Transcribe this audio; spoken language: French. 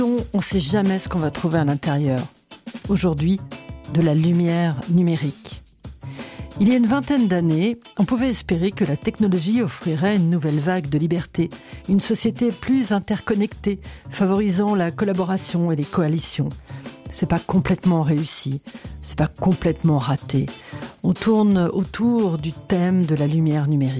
On ne sait jamais ce qu'on va trouver à l'intérieur. Aujourd'hui, de la lumière numérique. Il y a une vingtaine d'années, on pouvait espérer que la technologie offrirait une nouvelle vague de liberté, une société plus interconnectée, favorisant la collaboration et les coalitions. C'est pas complètement réussi, c'est pas complètement raté. On tourne autour du thème de la lumière numérique.